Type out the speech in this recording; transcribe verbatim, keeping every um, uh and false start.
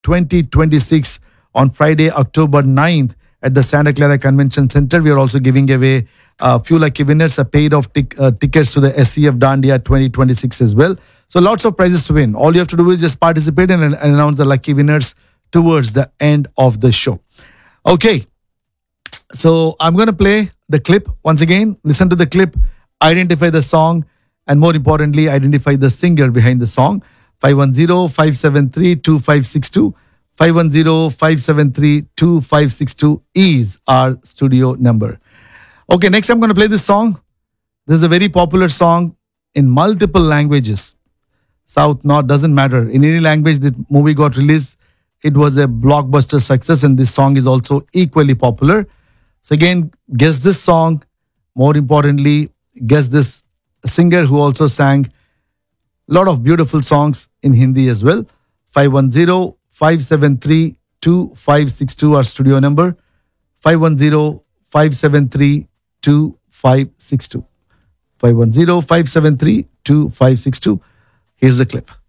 twenty twenty-six on Friday, October ninth at the Santa Clara Convention Center. We are also giving away a few lucky winners, a paid of tic- uh, tickets to the S C F Dandiya twenty twenty-six as well. So lots of prizes to win. All you have to do is just participate and, and announce the lucky winners towards the end of the show. Okay. So I'm going to play the clip once again. Listen to the clip, identify the song, and more importantly, identify the singer behind the song. five one zero, five seven three, two five six two. five one zero, five seven three, two five six two is our studio number. Okay, next I'm going to play this song. This is a very popular song in multiple languages. South, North, doesn't matter. In any language the movie got released, it was a blockbuster success, and this song is also equally popular. So again, guess this song. More importantly, guess this singer who also sang a lot of beautiful songs in Hindi as well. five one zero, five seven three, two five six two, our studio number. five one zero, five seven three, two five six two. five one zero, five seven three, two five six two. Here's the clip.